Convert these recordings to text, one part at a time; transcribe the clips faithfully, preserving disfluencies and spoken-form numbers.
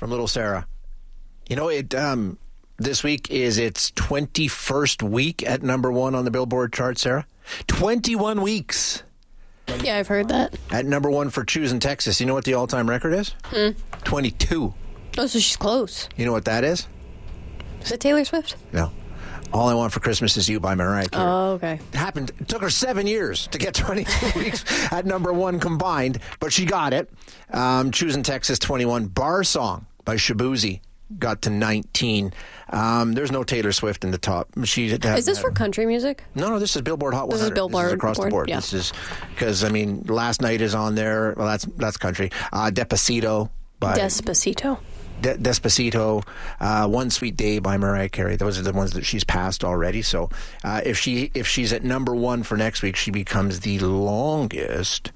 from Little Sarah. You know, it um, this week is its twenty-first week at number one on the Billboard chart, Sarah. twenty-one weeks. Yeah, I've heard that. At number one for Choosing Texas. You know what the all-time record is? Hmm. twenty-two. Oh, so she's close. You know what that is? Is it Taylor Swift? No. All I Want for Christmas Is You by Mariah Carey. Oh, okay. It happened. It took her seven years to get twenty-two weeks at number one combined, but she got it. Um, Choosing Texas, twenty-one. Bar Song by Shabuzi got to nineteen. Um, there's no Taylor Swift in the top. She had, Is this for country music? No, no, this is Billboard Hot one hundred. This is Billboard this is across board? the board. Yeah. This is because, I mean, Last Night is on there. Well, that's that's country. Uh, Despacito by... Despacito. De- Despacito, uh, One Sweet Day by Mariah Carey. Those are the ones that she's passed already. So uh, if she if she's at number one for next week, she becomes the longest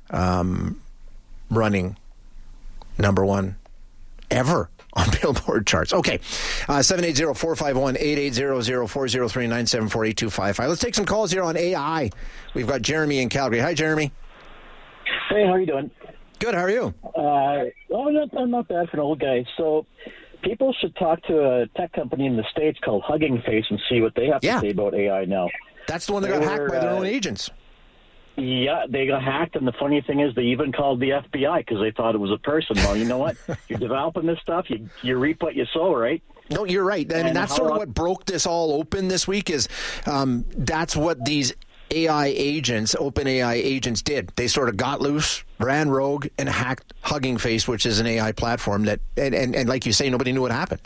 um, running number one ever on Billboard charts. Okay, uh, seven eight zero, four five one, eight eight zero zero, four zero three, nine seven four, eight two five five. Let's take some calls here on A I. We've got Jeremy in Calgary. Hi, Jeremy. Hey, how are you doing? Good, how are you? Uh, oh, not, not bad for an old guy. So people should talk to a tech company in the States called Hugging Face and see what they have Yeah. to say about A I now. That's the one that They got hacked were, by their uh, own agents. Yeah, they got hacked, and the funny thing is they even called the F B I because they thought it was a person. Well, you know what? You're developing this stuff. You, you reap what you sow, right? No, you're right. I mean, And that's how sort of long- what broke this all open this week is um, that's what these A I agents, open A I agents did. They sort of got loose, ran rogue, and hacked Hugging Face, which is an A I platform that, and, and, and like you say, nobody knew what happened.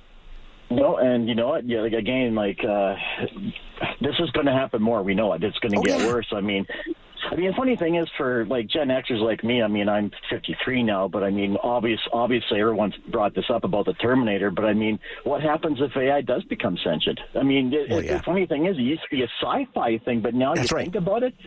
No, and you know what? Yeah, like again, like uh, this is going to happen more. We know it. It's going to Oh, get yeah. worse. I mean, I mean, the funny thing is for like Gen Xers like me. I mean, I'm fifty-three now, but I mean, obvious, obviously, everyone's brought this up about the Terminator. But I mean, what happens if A I does become sentient? I mean, it, Well, it- yeah. the funny thing is, it used to be a sci-fi thing, but now That's you right. think about it.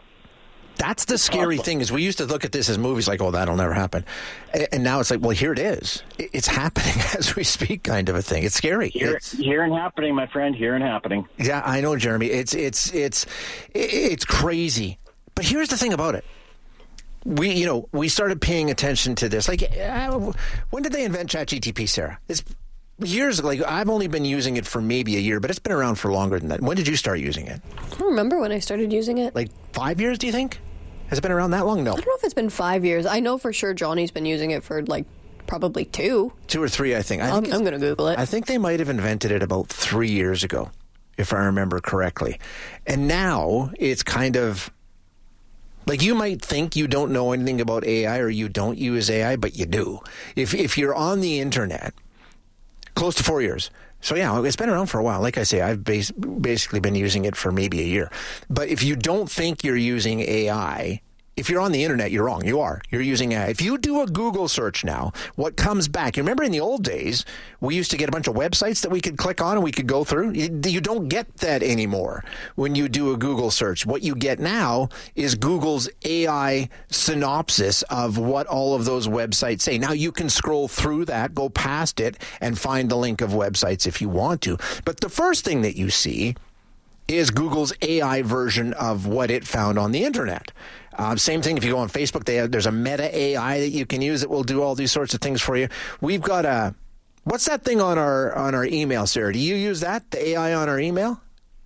That's the scary thing is we used to look at this as movies like, oh, that'll never happen. A- And now it's like, well, here it is. I- It's happening as we speak kind of a thing. It's scary. Here, It's- here and happening, my friend. Here and happening. Yeah, I know, Jeremy. It's it's it's it's crazy. But here's the thing about it. We, you know, we started paying attention to this. Like, uh, when did they invent ChatGPT, Sarah? It's years ago. Like, I've only been using it for maybe a year, but it's been around for longer than that. When did you start using it? I don't remember when I started using it. Like five years, do you think? Has it been around that long? No. I don't know if it's been five years. I know for sure Johnny's been using it for like probably two. Two or three, I think. I I'm, think I'm it's- going to Google it. I think they might have invented it about three years ago, if I remember correctly. And now it's kind of like you might think you don't know anything about A I or you don't use A I, but you do. If if you're on the internet, close to four years. So, yeah, it's been around for a while. Like I say, I've bas- basically been using it for maybe a year. But if you don't think you're using A I, if you're on the internet, you're wrong. You are. You're using A I. If you do a Google search now, what comes back? You remember in the old days, we used to get a bunch of websites that we could click on and we could go through. You, you don't get that anymore when you do a Google search. What you get now is Google's A I synopsis of what all of those websites say. Now you can scroll through that, go past it, and find the link of websites if you want to. But the first thing that you see is Google's A I version of what it found on the internet. Uh, same thing if you go on Facebook, they have, there's a Meta A I that you can use that will do all these sorts of things for you. We've got a, what's that thing on our on our email, Sarah? Do you use that, the A I on our email?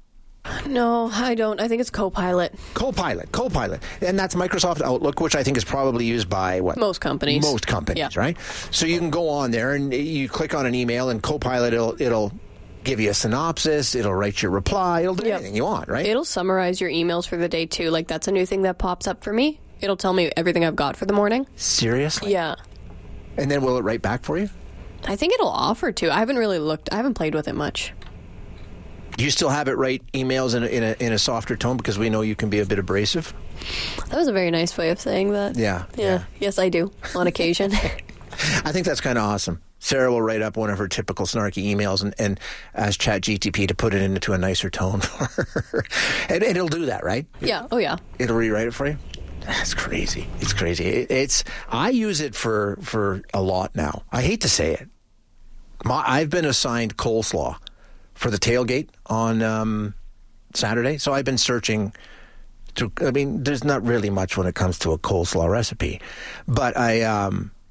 no, I don't. I think it's Copilot. Copilot, Copilot. And that's Microsoft Outlook, which I think is probably used by what? Most companies. Most companies, Yeah. right? So you can go on there and you click on an email and Copilot, it'll, it'll give you a synopsis, it'll write your reply, it'll do Yep. anything you want, right? It'll summarize your emails for the day too. Like that's a new thing that pops up for me. It'll tell me everything I've got for the morning. Seriously? Yeah. And then will it write back for you? I think it'll offer to. I haven't really looked. I haven't played with it much. Do you still have it write emails in a, in a, in a softer tone because we know you can be a bit abrasive? That was a very nice way of saying that. Yeah. Yeah. Yes, I do on occasion. I think that's kind of awesome. Sarah will write up one of her typical snarky emails and, and ask ChatGPT to put it into a nicer tone for her. And, and it'll do that, right? Yeah. Oh, yeah. It'll rewrite it for you? That's crazy. It's crazy. It, it's I use it for, for a lot now. I hate to say it. My, I've been assigned coleslaw for the tailgate on um, Saturday, so I've been searching to, I mean, there's not really much when it comes to a coleslaw recipe, but I um,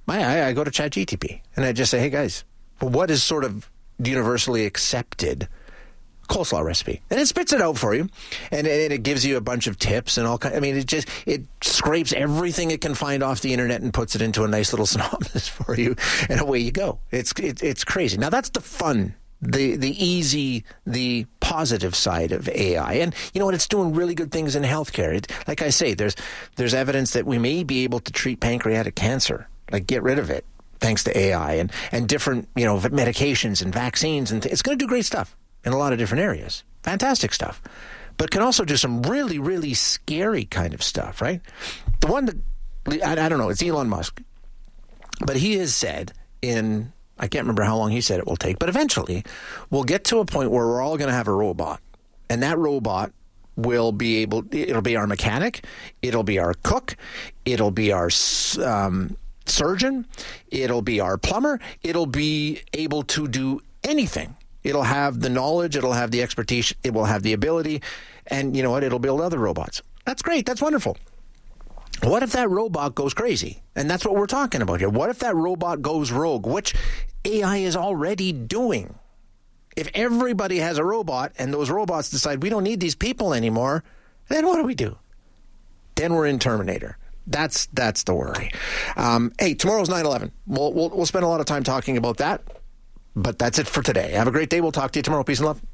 I, I, I go to ChatGPT and I just say, hey guys, what is sort of universally accepted coleslaw recipe? And it spits it out for you, and it, it gives you a bunch of tips and all kind. I mean, it just it scrapes everything it can find off the internet and puts it into a nice little synopsis for you, and away you go. It's it, it's crazy. Now that's the fun, the the easy, the positive side of A I, and you know what? It's doing really good things in healthcare. It, like I say, there's there's evidence that we may be able to treat pancreatic cancer, like get rid of it, thanks to A I and and different you know medications and vaccines, and th- it's going to do great stuff in a lot of different areas. Fantastic stuff. But can also do some really, really scary kind of stuff, right? The one that, I, I don't know, it's Elon Musk. But he has said in, I can't remember how long he said it will take, but eventually we'll get to a point where we're all going to have a robot. And that robot will be able, it'll be our mechanic, it'll be our cook, it'll be our um, surgeon, it'll be our plumber, it'll be able to do anything. It'll have the knowledge, it'll have the expertise, it will have the ability, and you know what? It'll build other robots. That's great. That's wonderful. What if that robot goes crazy? And that's what we're talking about here. What if that robot goes rogue, which A I is already doing? If everybody has a robot and those robots decide we don't need these people anymore, then what do we do? Then we're in Terminator. That's that's the worry. Um, hey, tomorrow's nine eleven. We'll, we'll, we'll spend a lot of time talking about that. But that's it for today. Have a great day. We'll talk to you tomorrow. Peace and love.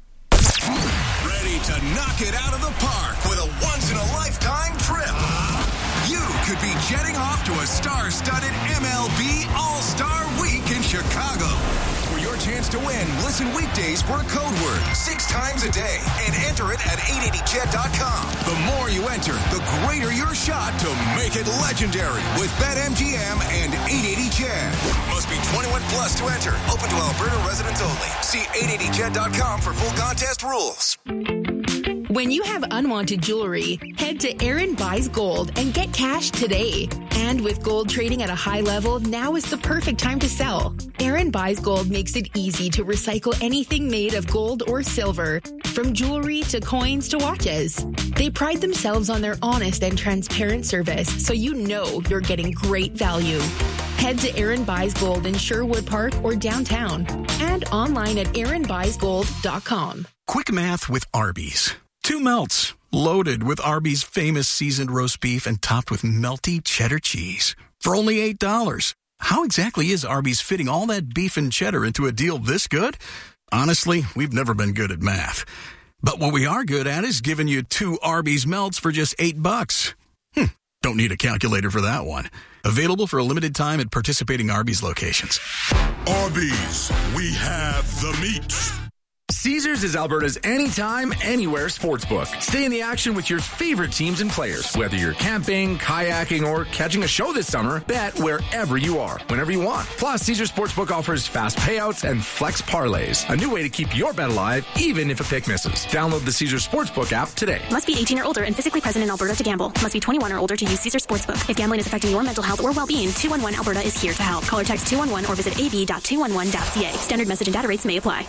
Ready to knock it out of the park with a once-in-a-lifetime trip. You could be jetting off to a star-studded M L B All-Star Week in Chicago. For your chance to win, listen weekdays for a code word six times a day and enter it at eight eighty ched dot com. The more you enter, the greater your shot to make it legendary with BetMGM and eight eighty ched. Must be twenty-one plus to enter. Open to Alberta residents only. See eight eighty ched dot com for full contest rules. When you have unwanted jewelry, head to Aaron Buys Gold and get cash today. And with gold trading at a high level, now is the perfect time to sell. Aaron Buys Gold makes it easy to recycle anything made of gold or silver, from jewelry to coins to watches. They pride themselves on their honest and transparent service, so you know you're getting great value. Head to Aaron Buys Gold in Sherwood Park or downtown, and online at aaron buys gold dot com. Quick math with Arby's. Two melts, loaded with Arby's famous seasoned roast beef and topped with melty cheddar cheese. For only eight dollars. How exactly is Arby's fitting all that beef and cheddar into a deal this good? Honestly, we've never been good at math. But what we are good at is giving you two Arby's melts for just eight bucks. Hmm, don't need a calculator for that one. Available for a limited time at participating Arby's locations. Arby's, we have the meat. Caesars is Alberta's anytime, anywhere sportsbook. Stay in the action with your favorite teams and players. Whether you're camping, kayaking, or catching a show this summer, bet wherever you are, whenever you want. Plus, Caesars Sportsbook offers fast payouts and flex parlays. A new way to keep your bet alive, even if a pick misses. Download the Caesars Sportsbook app today. Must be eighteen or older and physically present in Alberta to gamble. Must be twenty-one or older to use Caesars Sportsbook. If gambling is affecting your mental health or well-being, two one one Alberta is here to help. Call or text two one one or visit a b dot two one one dot c a. Standard message and data rates may apply.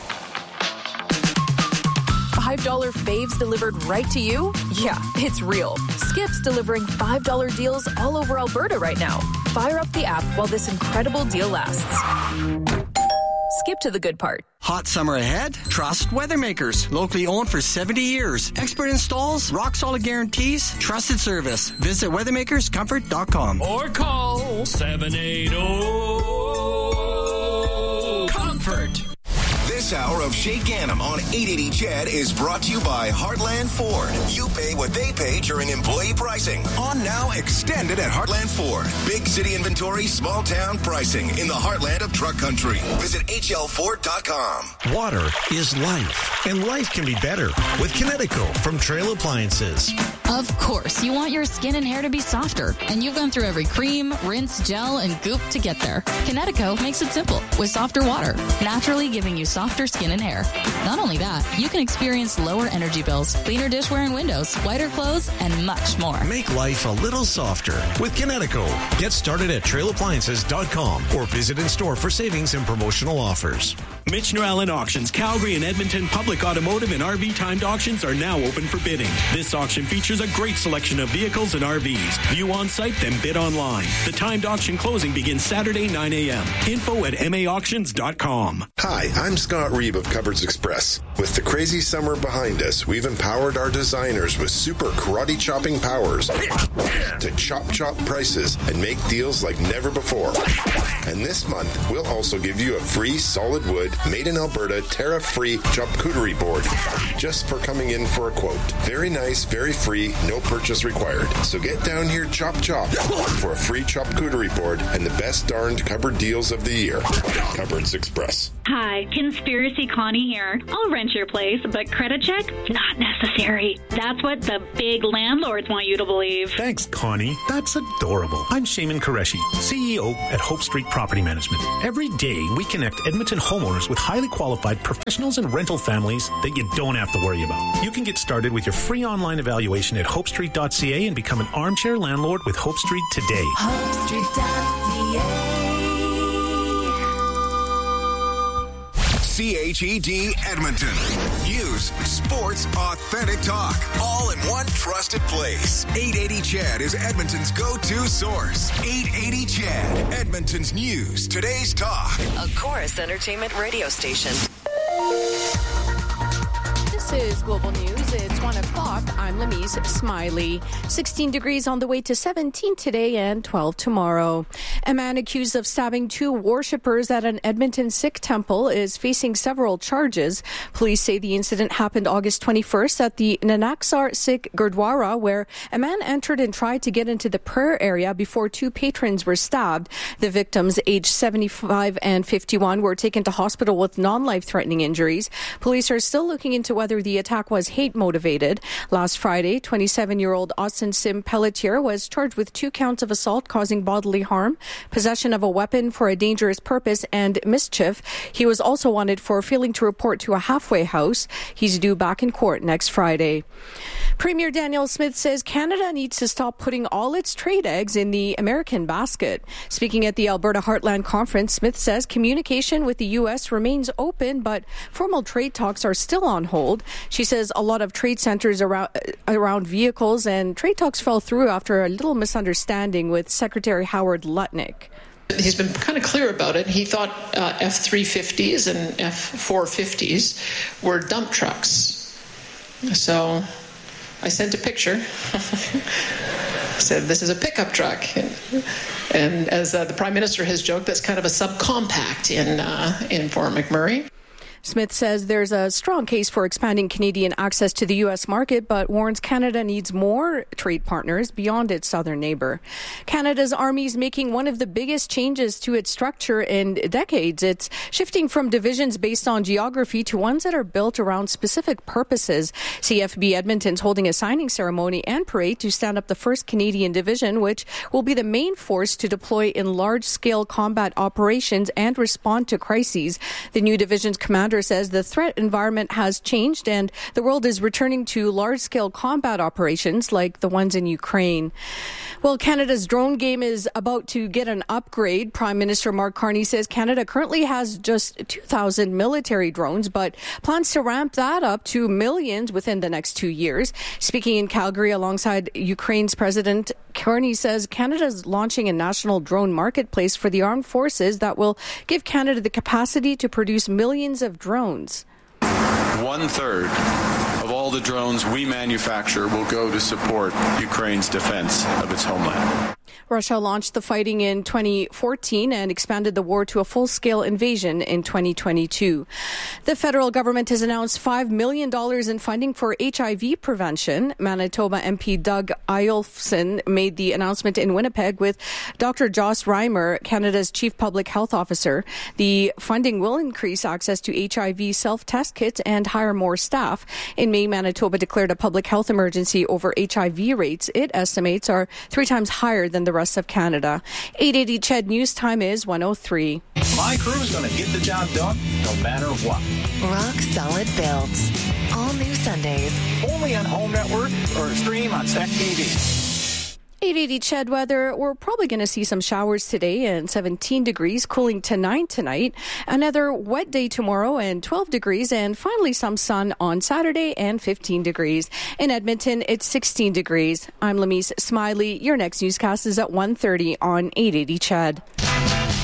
five dollar faves delivered right to you? Yeah, it's real. Skip's delivering five dollar deals all over Alberta right now. Fire up the app while this incredible deal lasts. Skip to the good part. Hot summer ahead? Trust Weathermakers. Locally owned for seventy years. Expert installs, rock solid guarantees, trusted service. Visit weathermakers comfort dot com. Or call seven eight zero comfort. This hour of Shay Ganem on eight eighty Ched is brought to you by Heartland Ford. You pay what they pay during employee pricing. On now, extended at Heartland Ford. Big city inventory, small town pricing in the heartland of truck country. Visit H L Ford dot com. Water is life, and life can be better with Kinetico from Trail Appliances. Of course, you want your skin and hair to be softer, and you've gone through every cream, rinse, gel, and goop to get there. Kinetico makes it simple with softer water, naturally giving you softer skin and hair. Not only that, you can experience lower energy bills, cleaner dishware and windows, whiter clothes, and much more. Make life a little softer with Kinetico. Get started at trail appliances dot com or visit in store for savings and promotional offers. Mitch Allen Auctions, Calgary and Edmonton public automotive and R V timed auctions are now open for bidding. This auction features features a great selection of vehicles and R Vs. View on site, then bid online. The timed auction closing begins Saturday, nine a.m. Info at m a auctions dot com. Hi, I'm Scott Reeb of Cupboards Express. With the crazy summer behind us, we've empowered our designers with super karate chopping powers to chop chop prices and make deals like never before. And this month, we'll also give you a free solid wood, made in Alberta, tariff-free charcuterie board just for coming in for a quote. Very nice, very free, no purchase required. So get down here, chop chop, for a free charcuterie board and the best darned cupboard deals of the year. Cupboards Express. Hi, Conspiracy Connie here. I'll rent your place, but credit check? Not necessary. That's what the big landlords want you to believe. Thanks, Connie. That's adorable. I'm Shaman Qureshi, C E O at Hope Street Property Management. Every day, we connect Edmonton homeowners with highly qualified professionals and rental families that you don't have to worry about. You can get started with your free online evaluation at hope street dot c a and become an armchair landlord with Hope Street today. hope street dot c a C H E D Edmonton. News, sports, authentic talk, all in one trusted place. eight eighty C H E D is Edmonton's go-to source. eight eighty C H E D, Edmonton's news, today's talk. A Chorus Entertainment radio station. This is Global News. It's one o'clock. I'm Lamise Smiley. sixteen degrees on the way to seventeen today and twelve tomorrow. A man accused of stabbing two worshippers at an Edmonton Sikh temple is facing several charges. Police say the incident happened August twenty-first at the Nanaksar Sikh Gurdwara, where a man entered and tried to get into the prayer area before two patrons were stabbed. The victims, aged seventy-five and fifty-one, were taken to hospital with non-life-threatening injuries. Police are still looking into whether the attack was hate-motivated. Last Friday, twenty-seven-year-old Austin Sim Pelletier was charged with two counts of assault causing bodily harm, possession of a weapon for a dangerous purpose, and mischief. He was also wanted for failing to report to a halfway house. He's due back in court next Friday. Premier Danielle Smith says Canada needs to stop putting all its trade eggs in the American basket. Speaking at the Alberta Heartland Conference, Smith says communication with the U S remains open, but formal trade talks are still on hold. She says a lot of trade centers around, around vehicles and trade talks fell through after a little misunderstanding with Secretary Howard Lutnick. He's been kind of clear about it. He thought uh, F three fifties and F four fifties were dump trucks. So I sent a picture. Said this is a pickup truck. And, and as uh, the Prime Minister has joked, that's kind of a subcompact in, uh, in Fort McMurray. Smith says there's a strong case for expanding Canadian access to the U S market, but warns Canada needs more trade partners beyond its southern neighbor. Canada's army is making one of the biggest changes to its structure in decades. It's shifting from divisions based on geography to ones that are built around specific purposes. C F B Edmonton's holding a signing ceremony and parade to stand up the first Canadian division, which will be the main force to deploy in large-scale combat operations and respond to crises. The new division's commander says the threat environment has changed and the world is returning to large-scale combat operations like the ones in Ukraine. Well, Canada's drone game is about to get an upgrade. Prime Minister Mark Carney says Canada currently has just two thousand military drones, but plans to ramp that up to millions within the next two years. Speaking in Calgary alongside Ukraine's President, Carney says Canada is launching a national drone marketplace for the armed forces that will give Canada the capacity to produce millions of drones. One third of all the drones we manufacture will go to support Ukraine's defense of its homeland. Russia launched the fighting in twenty fourteen and expanded the war to a full-scale invasion in twenty twenty-two. The federal government has announced five million dollars in funding for H I V prevention. Manitoba M P Doug Eyolfson made the announcement in Winnipeg with Doctor Joss Reimer, Canada's Chief Public Health Officer. The funding will increase access to H I V self-test kits and hire more staff. In May, Manitoba declared a public health emergency over H I V rates it estimates are three times higher than the rest of Canada. eight eighty C H E D News Time is one oh three. My crew's going to get the job done no matter what. Rock Solid Builds. All new Sundays. Only on Home Network or stream on S E C T V. eight eighty C H E D weather. We're probably going to see some showers today and seventeen degrees, cooling to nine tonight. Another wet day tomorrow and twelve degrees, and finally some sun on Saturday and fifteen degrees. In Edmonton, it's sixteen degrees. I'm Lamise Smiley. Your next newscast is at one thirty on eight eighty C H E D.